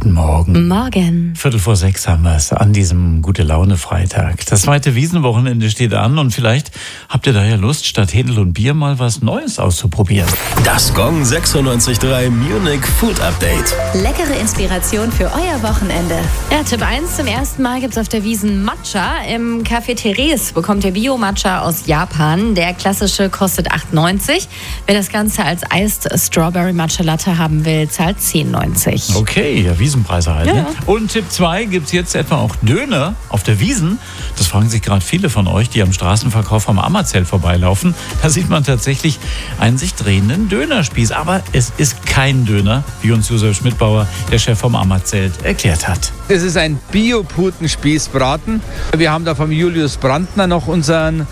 Guten Morgen. Morgen. 5:45 haben wir es an diesem Gute-Laune-Freitag. Das zweite Wiesenwochenende steht an und vielleicht habt ihr da ja Lust, statt Hedel und Bier mal was Neues auszuprobieren. Das Gong 96.3 Munich Food Update. Leckere Inspiration für euer Wochenende. Ja, Tipp 1. Zum ersten Mal gibt es auf der Wiesn Matcha. Im Café Therese bekommt ihr Bio-Matcha aus Japan. Der klassische kostet 8,90. Wer das Ganze als Iced Strawberry Matcha Latte haben will, zahlt 10,90. Okay, ja, Wiesenpreise halt. Ja. Ne? Und Tipp 2, gibt es jetzt etwa auch Döner auf der Wiesn? Das fragen sich gerade viele von euch, die am Straßenverkauf vom Ammerzelt vorbeilaufen. Da sieht man tatsächlich einen sich drehenden Dönerspieß. Aber es ist kein Döner, wie uns Josef Schmidbauer, der Chef vom Ammerzelt, erklärt hat. Es ist ein Bio-Putenspießbraten. Wir haben da vom Julius Brandner noch unseren